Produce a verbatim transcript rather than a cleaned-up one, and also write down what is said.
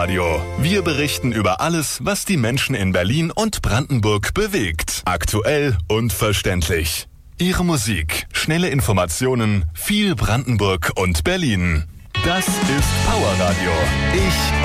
Radio. Wir berichten über alles, was die Menschen in Berlin und Brandenburg bewegt. Aktuell und verständlich. Ihre Musik, schnelle Informationen, viel Brandenburg und Berlin. Das ist Power Radio. Ich